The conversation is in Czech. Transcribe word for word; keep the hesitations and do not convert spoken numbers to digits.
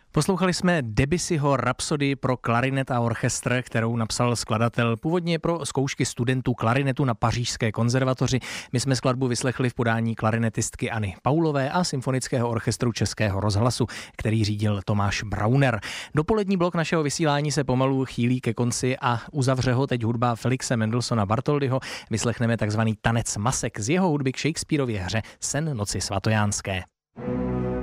Poslouchali jsme Debussyho Rhapsody pro klarinet a orchestr, kterou napsal skladatel původně pro zkoušky studentů klarinetu na Pařížské konzervatoři. My jsme skladbu vyslechli v podání klarinetistky Anny Paulové a Symfonického orchestru Českého rozhlasu, který řídil Tomáš Brauner. Dopolední blok našeho vysílání se pomalu chýlí ke konci a uzavře ho teď hudba Felixe Mendelssohna Bartholdyho. Vyslechneme takzvaný tanec masek z jeho hudby k Shakespearově hře Sen noci svatojánské.